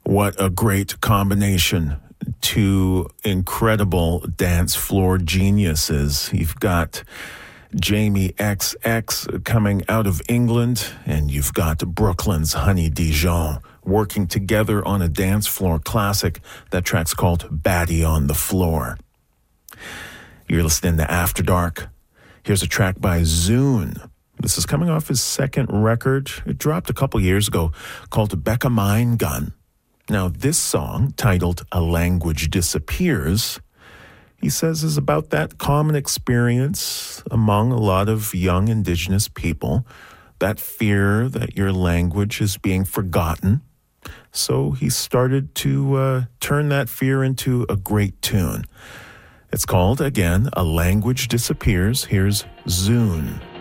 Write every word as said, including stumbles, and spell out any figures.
What a great combination. Two incredible dance floor geniuses. You've got Jamie X X coming out of England, and you've got Brooklyn's Honey Dijon working together on a dance floor classic. That track's called Batty on the Floor. You're listening to After Dark. Here's a track by Zune. This is coming off his second record. It dropped a couple years ago, called Becca Mine Gun. Now, this song, titled A Language Disappears, he says is about that common experience among a lot of young Indigenous people, that fear that your language is being forgotten. So he started to uh, turn that fear into a great tune. It's called, again, A Language Disappears. Here's Zune.